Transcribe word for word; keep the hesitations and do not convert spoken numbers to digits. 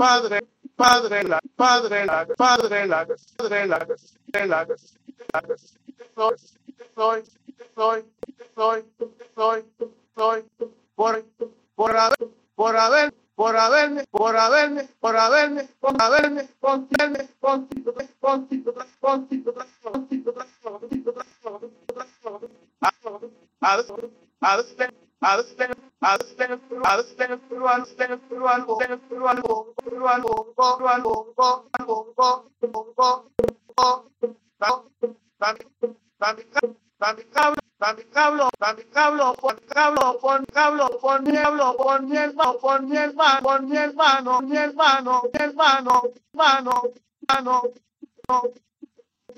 padre, padre, la, padre, la, padre, la, padre, la, de la, soy, soy, soy, soy, soy, soy, por, por haber, por haber, por haberme, por haberme, por haberme, por haberme, contiene, constituye, constituye, constituye, constituye, Cablo, cablo, por cablo, por cablo, por mi cablo, por mi hermano, por mi hermano, por mi hermano, mi hermano, mi hermano, hermano, hermano, hermano.